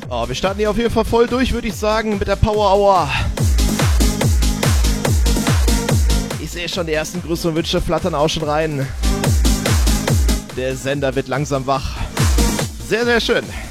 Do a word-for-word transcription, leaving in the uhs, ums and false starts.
Oh, wir starten hier auf jeden Fall voll durch, würde ich sagen, mit der Power Hour. Ich sehe schon die ersten Grüße und Wünsche flattern auch schon rein. Der Sender wird langsam wach. Sehr, sehr schön.